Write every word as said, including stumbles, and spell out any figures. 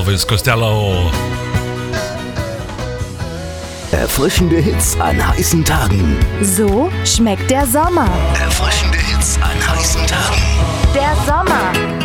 Elvis Costello. Erfrischende Hits an heißen Tagen. So schmeckt der Sommer. Erfrischende Hits an heißen Tagen. Der Sommer.